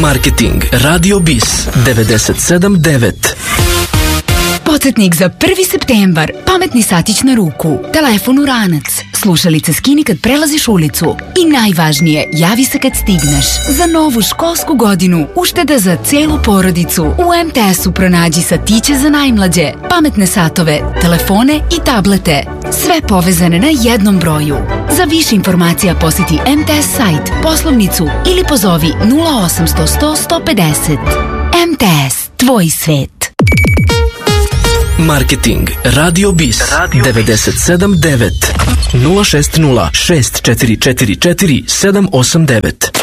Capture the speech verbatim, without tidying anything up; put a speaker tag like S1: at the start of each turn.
S1: Marketing Radio Bis devedeset sedam devet.
S2: Podsjetnik za prvi septembar. Pametni satić na ruku, telefon u ranac, slušalice skini kad prelaziš ulicu i najvažnije, javi se kad stigneš. Za novu školsku godinu ušteda za celu porodicu. U em te esu pronađi satiće za najmlađe, pametne satove, telefone i tablete. Sve povezane na jednom broju. Za više informacija posjeti em te es sajt, poslovnicu ili pozovi nula osamsto sto sto pedeset. em te es, tvoj svet.
S1: Marketing Radio Bis devedeset sedam devet nula šest nula šest četiri četiri četiri sedam osam devet.